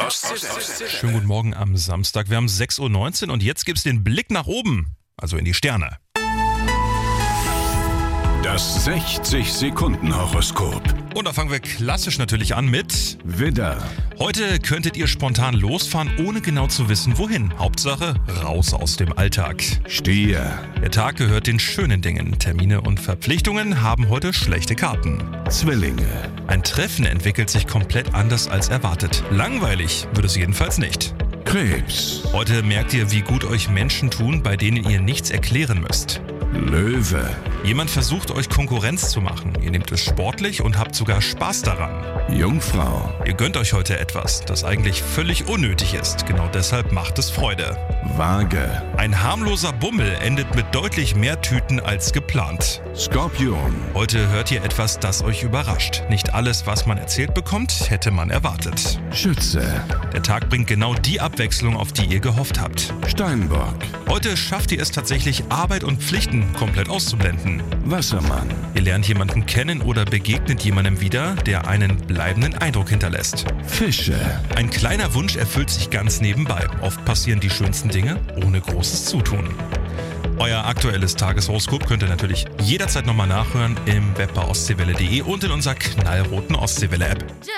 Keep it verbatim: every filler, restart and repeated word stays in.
Ostseewelle. Schönen guten Morgen am Samstag. Wir haben sechs Uhr neunzehn und jetzt gibt's den Blick nach oben, also in die Sterne. Das sechzig-Sekunden-Horoskop. Und da fangen wir klassisch natürlich an mit Widder, heute könntet ihr spontan losfahren, ohne genau zu wissen, wohin. Hauptsache, raus aus dem Alltag. Stier, Der Tag gehört den schönen Dingen. Termine und Verpflichtungen haben heute schlechte Karten. Zwillinge, Ein Treffen entwickelt sich komplett anders als erwartet. Langweilig wird es jedenfalls nicht. Krebs, Heute merkt ihr, wie gut euch Menschen tun, bei denen ihr nichts erklären müsst. Löwe, Jemand versucht euch Konkurrenz zu machen. Ihr nehmt es sportlich und habt sogar Spaß daran. Jungfrau, Ihr gönnt euch heute etwas, das eigentlich völlig unnötig ist. Genau deshalb macht es Freude. Waage, Ein harmloser Bummel endet mit deutlich mehr Tüten als geplant. Skorpion, Heute hört ihr etwas, das euch überrascht. Nicht alles, was man erzählt bekommt, hätte man erwartet. Schütze, Der Tag bringt genau die Abwechslung, auf die ihr gehofft habt. Steinbock, Heute schafft ihr es tatsächlich, Arbeit und Pflichten komplett auszublenden. Wassermann, Ihr lernt jemanden kennen oder begegnet jemandem wieder, der einen bleibenden Eindruck hinterlässt. Fische, Ein kleiner Wunsch erfüllt sich ganz nebenbei. Oft passieren die schönsten Dinge ohne großes Zutun. Euer aktuelles Tageshoroskop könnt ihr natürlich jederzeit nochmal nachhören im Web bei ostseewelle punkt de und in unserer knallroten Ostseewelle-App.